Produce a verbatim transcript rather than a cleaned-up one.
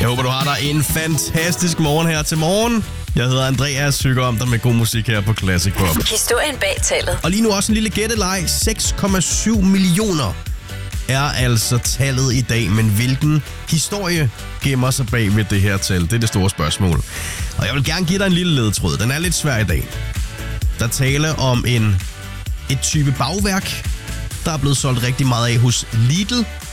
Jeg håber, du har dig en fantastisk morgen her til morgen. Jeg hedder Andreas, synger om dig med god musik her på Classic Pop. Historien bag tallet. Og lige nu også en lille gætteleg. seks komma syv millioner er altså tallet i dag, men hvilken historie gemmer sig bag ved det her tal? Det er det store spørgsmål. Og jeg vil gerne give dig en lille ledetråd. Den er lidt svær i dag. Der taler om en, et type bagværk, der er blevet solgt rigtig meget af hos Lidl